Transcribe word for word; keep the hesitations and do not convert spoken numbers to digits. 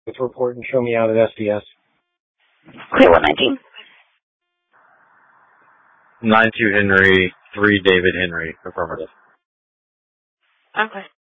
With report and show me out at S D S. Clear one nineteen. nine two Henry, three David Henry, affirmative. Okay.